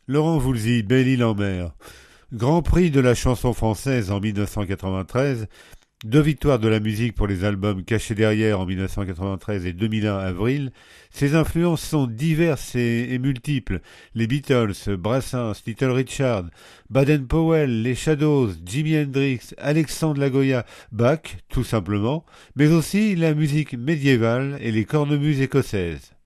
Laurent Voulzy, Belle-Île-en-Mer. Grand prix de la chanson française en 1993, deux victoires de la musique pour les albums Cachés derrière en 1993 et 2001 Avril. Ses influences sont diverses et multiples. Les Beatles, Brassens, Little Richard, Baden-Powell, les Shadows, Jimi Hendrix, Alexandre Lagoya, Bach, tout simplement, mais aussi la musique médiévale et les cornemuses écossaises.